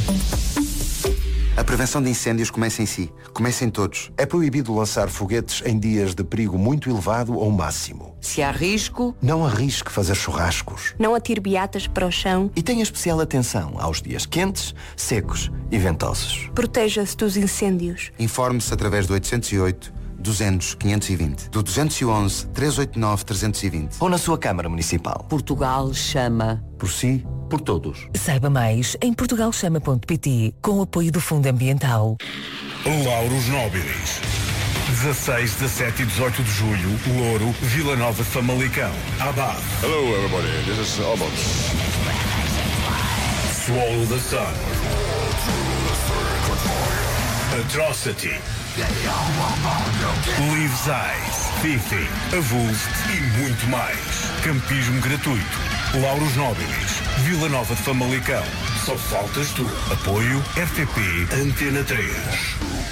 A prevenção de incêndios começa em si. Começa em todos. É proibido lançar foguetes em dias de perigo muito elevado ou máximo. Se há risco, não arrisque fazer churrascos. Não atire beatas para o chão. E tenha especial atenção aos dias quentes, secos e ventosos. Proteja-se dos incêndios. Informe-se através do 808 200 520, do 211 389 320 ou na sua Câmara Municipal. Portugal chama. Por si, por todos. Saiba mais em portugalchama.pt, com o apoio do Fundo Ambiental. Lauros Nobilis. 16, 17 e 18 de julho, Louro, Vila Nova de Famalicão. Abad. Hello everybody, this is Albert. Swallow the Sun. Atrocity. Leaves Eyes, Fifi, Avulst e muito mais. Campismo gratuito. Lauros Nobilis, Vila Nova de Famalicão. Só faltas tu. Apoio RTP Antena 3.